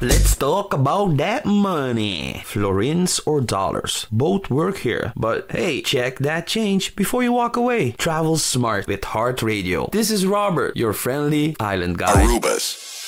Let's talk about that money. Florins or dollars, both work here. But hey, check that change before you walk away. Travel smart with Heart Radio. This is Robert, your friendly island guy. Aruba's